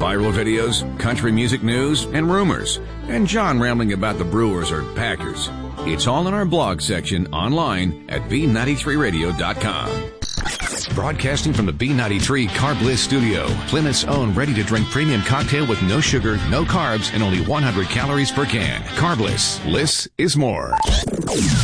viral videos, country music news, and rumors, and John rambling about the Brewers or Packers. It's all in our blog section online at B93radio.com. Broadcasting from the B93 Carbliss studio, Plymouth's own ready-to-drink premium cocktail with no sugar, no carbs, and only 100 calories per can. Carbliss. Less is more.